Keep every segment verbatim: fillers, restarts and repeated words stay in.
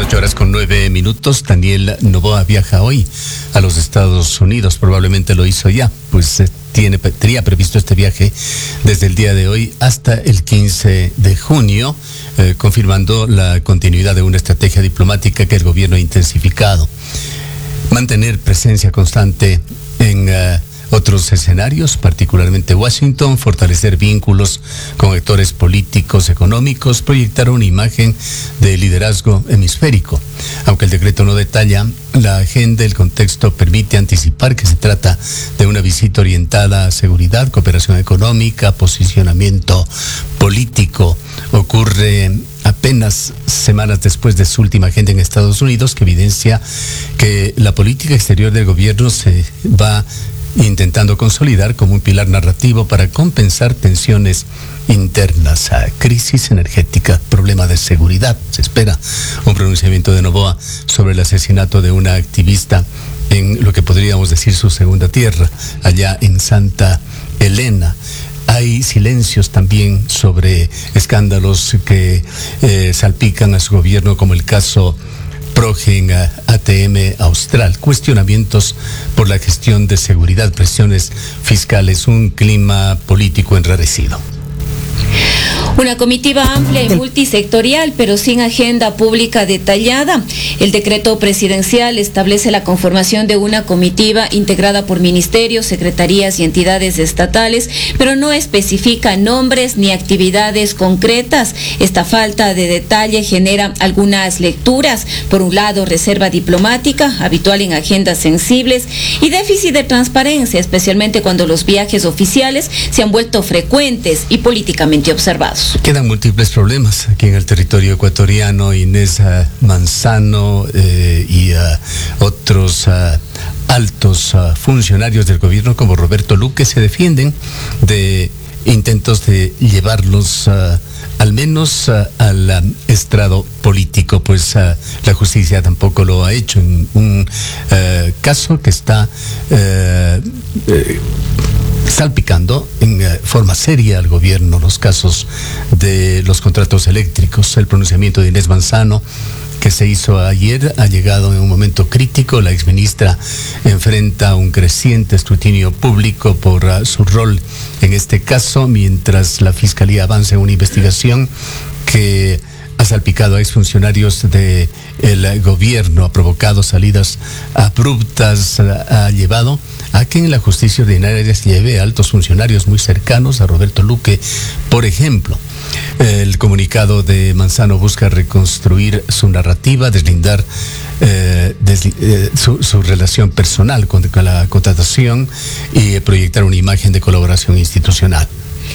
ocho horas con nueve minutos. Daniel Noboa viaja hoy a los Estados Unidos. Probablemente lo hizo ya, pues eh, tiene, tenía previsto este viaje desde el día de hoy hasta el quince de junio, eh, confirmando la continuidad de una estrategia diplomática que el gobierno ha intensificado. Mantener presencia constante en uh, otros escenarios, particularmente Washington, fortalecer vínculos con actores políticos, económicos, proyectar una imagen de liderazgo hemisférico. Aunque el decreto no detalla la agenda, el contexto permite anticipar que se trata de una visita orientada a seguridad, cooperación económica, posicionamiento político. Ocurre apenas semanas después de su última agenda en Estados Unidos, que evidencia que la política exterior del gobierno se va intentando consolidar como un pilar narrativo para compensar tensiones internas, a crisis energética, problema de seguridad. Se espera un pronunciamiento de Noboa sobre el asesinato de una activista en lo que podríamos decir su segunda tierra, allá en Santa Elena. Hay silencios también sobre escándalos que eh, salpican a su gobierno, como el caso Progen A T M Austral, cuestionamientos por la gestión de seguridad, presiones fiscales, un clima político enrarecido. Una comitiva amplia y multisectorial, pero sin agenda pública detallada. El decreto presidencial establece la conformación de una comitiva integrada por ministerios, secretarías y entidades estatales, pero no especifica nombres ni actividades concretas. Esta falta de detalle genera algunas lecturas. Por un lado, reserva diplomática, habitual en agendas sensibles, y déficit de transparencia, especialmente cuando los viajes oficiales se han vuelto frecuentes y políticamente observados. Quedan múltiples problemas aquí en el territorio ecuatoriano. Inés uh, Manzano eh, y uh, otros uh, altos uh, funcionarios del gobierno como Roberto Luque se defienden de intentos de llevarlos uh, al menos uh, al uh, estrado político, pues uh, la justicia tampoco lo ha hecho en un uh, caso que está uh, uh, salpicando en uh, forma seria al gobierno, los casos de los contratos eléctricos. El pronunciamiento de Inés Manzano, que se hizo ayer, ha llegado en un momento crítico. La exministra enfrenta un creciente escrutinio público por uh, su rol en este caso, mientras la Fiscalía avanza en una investigación que ha salpicado a exfuncionarios del gobierno, ha provocado salidas abruptas, ha llevado a que en la justicia ordinaria se lleve a altos funcionarios muy cercanos a Roberto Luque, por ejemplo. El comunicado de Manzano busca reconstruir su narrativa, deslindar eh, desli, eh, su, su relación personal con, con la contratación y proyectar una imagen de colaboración institucional.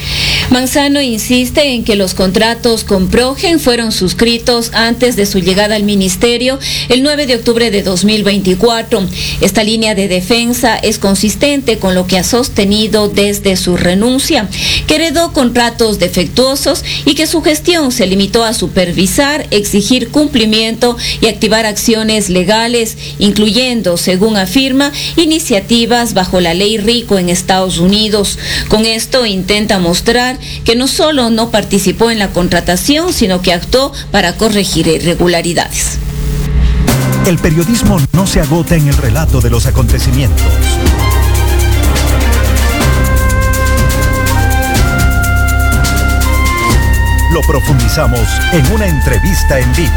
Manzano insiste en que los contratos con Progen fueron suscritos antes de su llegada al ministerio el nueve de octubre de dos mil veinticuatro. Esta línea de defensa es consistente con lo que ha sostenido desde su renuncia, que heredó contratos defectuosos y que su gestión se limitó a supervisar, exigir cumplimiento y activar acciones legales, incluyendo, según afirma, iniciativas bajo la ley RICO en Estados Unidos. Con esto intenta mostrar que no solo no participó en la contratación, sino que actuó para corregir irregularidades. El periodismo no se agota en el relato de los acontecimientos. Lo profundizamos en una entrevista en vivo.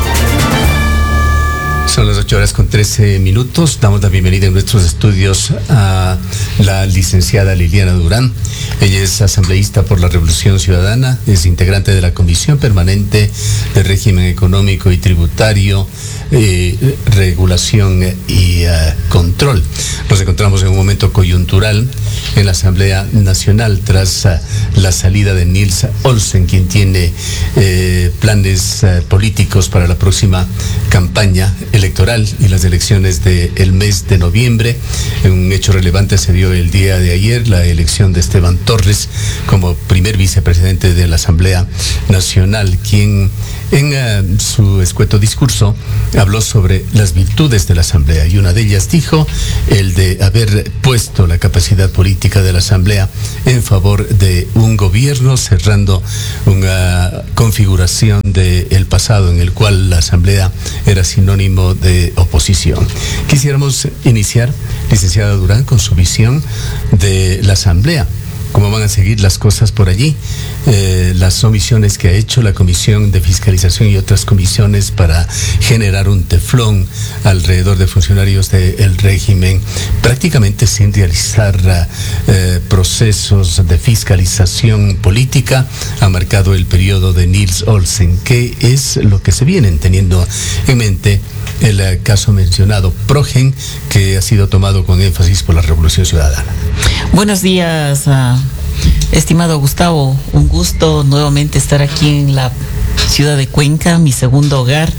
Son las ocho horas con trece minutos. Damos la bienvenida en nuestros estudios a la licenciada Liliana Durán. Ella es asambleísta por la Revolución Ciudadana, es integrante de la Comisión Permanente de Régimen Económico y Tributario, eh, Regulación y uh, Control. Nos encontramos en un momento coyuntural en la Asamblea Nacional tras uh, la salida de Nils Olsen, quien tiene eh, planes uh, políticos para la próxima campaña electoral y las elecciones del mes de noviembre. Un hecho relevante se dio el día de ayer, la elección de Esteban Torres como primer vicepresidente de la Asamblea Nacional, quien En uh, su escueto discurso habló sobre las virtudes de la Asamblea y una de ellas dijo el de haber puesto la capacidad política de la Asamblea en favor de un gobierno, cerrando una configuración del pasado en el cual la Asamblea era sinónimo de oposición. Quisiéramos iniciar, licenciada Durán, con su visión de la Asamblea. ¿Cómo van a seguir las cosas por allí? Eh, las omisiones que ha hecho la Comisión de Fiscalización y otras comisiones para generar un teflón alrededor de funcionarios del régimen, prácticamente sin realizar eh, procesos de fiscalización política, ha marcado el periodo de Nils Olsen. ¿Qué es lo que se vienen teniendo en mente? El uh, caso mencionado, Progen, que ha sido tomado con énfasis por la Revolución Ciudadana. Buenos días, uh, estimado Gustavo. Un gusto nuevamente estar aquí en la ciudad de Cuenca, mi segundo hogar.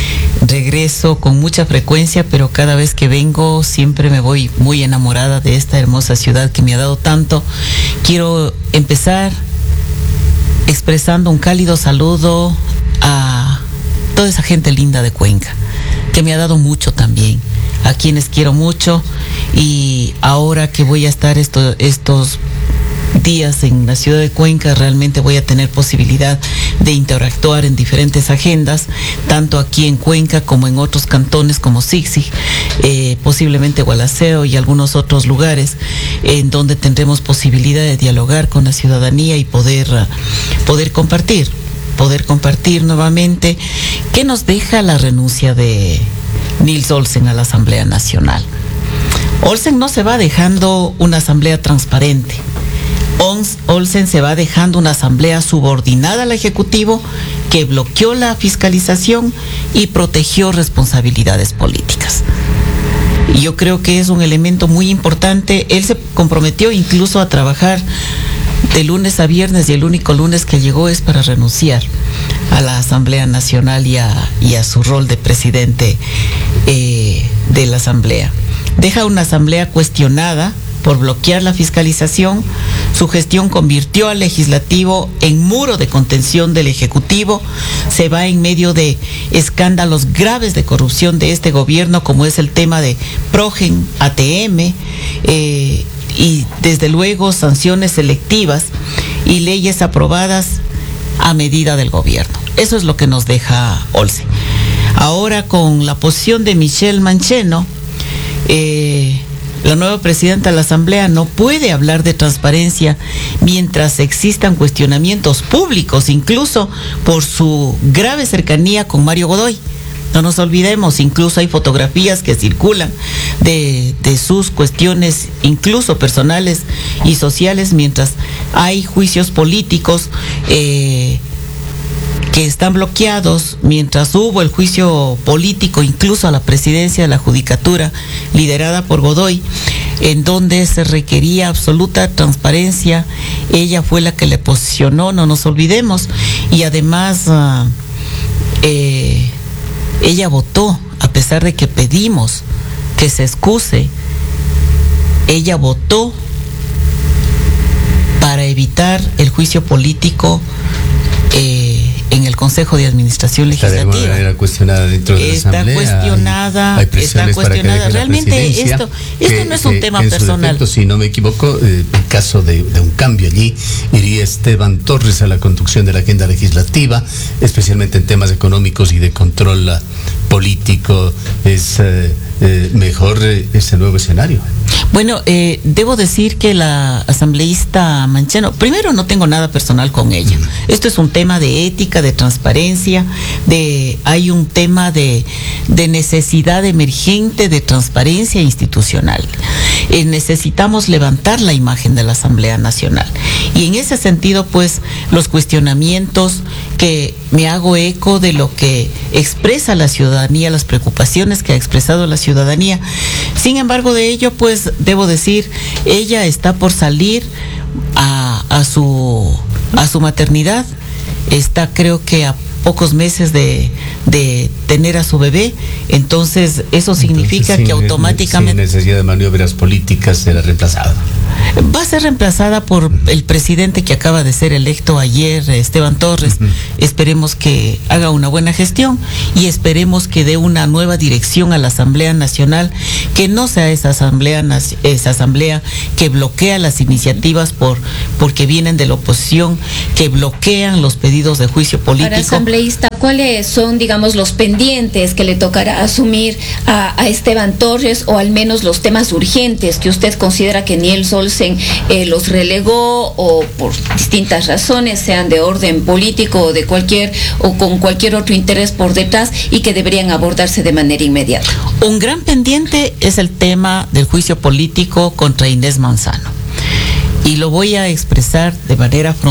Regreso con mucha frecuencia, pero cada vez que vengo siempre me voy muy enamorada de esta hermosa ciudad que me ha dado tanto. Quiero empezar expresando un cálido saludo a toda esa gente linda de Cuenca, que me ha dado mucho también, a quienes quiero mucho, y ahora que voy a estar esto, estos días en la ciudad de Cuenca, realmente voy a tener posibilidad de interactuar en diferentes agendas, tanto aquí en Cuenca como en otros cantones como Sixig, eh, posiblemente Gualaceo y algunos otros lugares, en donde tendremos posibilidad de dialogar con la ciudadanía y poder, uh, poder compartir. poder compartir nuevamente qué nos deja la renuncia de Nils Olsen a la Asamblea Nacional. Olsen no se va dejando una asamblea transparente. Olsen se va dejando una asamblea subordinada al Ejecutivo que bloqueó la fiscalización y protegió responsabilidades políticas. Y yo creo que es un elemento muy importante. Él se comprometió incluso a trabajar de lunes a viernes, y el único lunes que llegó es para renunciar a la Asamblea Nacional y a, y a su rol de presidente eh, de la Asamblea. Deja una Asamblea cuestionada por bloquear la fiscalización. Su gestión convirtió al Legislativo en muro de contención del Ejecutivo. Se va en medio de escándalos graves de corrupción de este gobierno, como es el tema de Progen, A T M, eh, y desde luego sanciones selectivas y leyes aprobadas a medida del gobierno. Eso es lo que nos deja Olsen. Ahora, con la posición de Michelle Mancheno, eh, la nueva presidenta de la Asamblea no puede hablar de transparencia mientras existan cuestionamientos públicos, incluso por su grave cercanía con Mario Godoy. No nos olvidemos, incluso hay fotografías que circulan de, de sus cuestiones, incluso personales y sociales, mientras hay juicios políticos eh, que están bloqueados, mientras hubo el juicio político incluso a la presidencia de la Judicatura, liderada por Godoy, en donde se requería absoluta transparencia. Ella fue la que le posicionó, no nos olvidemos, y además uh, eh, ella votó, a pesar de que pedimos que se excuse, ella votó para evitar el juicio político eh, en el Consejo de Administración Legislativa. Está de manera cuestionada dentro de la está Asamblea. Cuestionada, hay, hay está cuestionada. Realmente esto, esto que, no es un que, tema en personal. Su defecto, si no me equivoco, eh, en caso de, de un cambio allí, iría Esteban Torres a la conducción de la agenda legislativa, especialmente en temas económicos y de control uh, político. Es eh, eh, mejor eh, ese nuevo escenario. Bueno, eh, debo decir que la asambleísta Mancheno, primero, no tengo nada personal con ella. Mm. Esto es un tema de ética, de transparencia, de hay un tema de, de necesidad emergente de transparencia institucional. Eh, necesitamos levantar la imagen de la Asamblea Nacional. Y en ese sentido, pues, los cuestionamientos que me hago eco de lo que expresa la ciudadanía, las preocupaciones que ha expresado la ciudadanía. Sin embargo, de ello, pues, debo decir, ella está por salir a, a su a su maternidad. Está, creo que a pocos meses de, de tener a su bebé, entonces eso significa entonces, sin, que automáticamente... Sin necesidad de maniobras políticas será reemplazado. va a ser reemplazada por el presidente que acaba de ser electo ayer, Esteban Torres. Uh-huh. Esperemos que haga una buena gestión y esperemos que dé una nueva dirección a la Asamblea Nacional, que no sea esa asamblea, esa asamblea que bloquea las iniciativas por porque vienen de la oposición, que bloquean los pedidos de juicio político. Para asambleísta, ¿cuáles son, digamos, los pendientes que le tocará asumir a, a Esteban Torres, o al menos los temas urgentes que usted considera que Niels Olsen eh, los relegó, o por distintas razones, sean de orden político o de cualquier o con cualquier otro interés por detrás, y que deberían abordarse de manera inmediata? Un gran pendiente es el tema del juicio político contra Inés Manzano, y lo voy a expresar de manera frontal.